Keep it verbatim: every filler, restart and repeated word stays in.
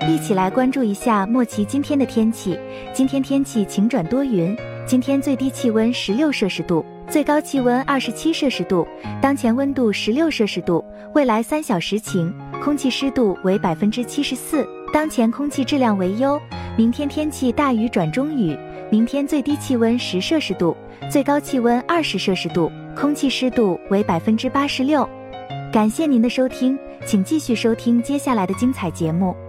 一起来关注一下莫奇今天的天气。今天天气晴转多云，今天最低气温十六摄氏度，最高气温二十七摄氏度，当前温度十六摄氏度，未来三小时晴，空气湿度为百分之七十四，当前空气质量为优。明天天气大雨转中雨，明天最低气温十摄氏度，最高气温二十摄氏度，空气湿度为百分之八十六。感谢您的收听，请继续收听接下来的精彩节目。